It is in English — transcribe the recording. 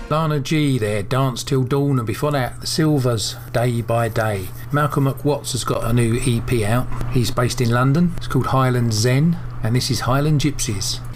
Lana G there, Dance Till Dawn, and before that, the Silvers, Day by Day. Malcolm McWatts has got a new EP out. He's based in London. It's called Highland Zen, and this is Highland Gypsies.